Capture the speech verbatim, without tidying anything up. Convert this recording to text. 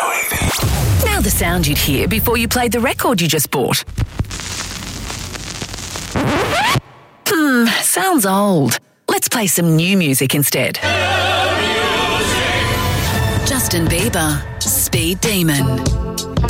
Now the sound you'd hear before you played the record you just bought. Hmm, sounds old. Let's play some new music instead. Justin Bieber, Speed Demon.